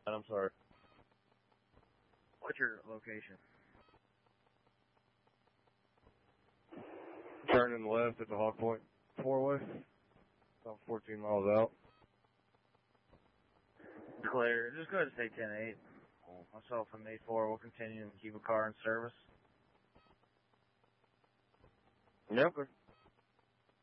I'm sorry. What's your location? Turning left at the Hawk Point four-way. About 14 miles out. Clear. Just go ahead and say 10-8. Myself and 8-4 will continue to keep a car in service. Yep.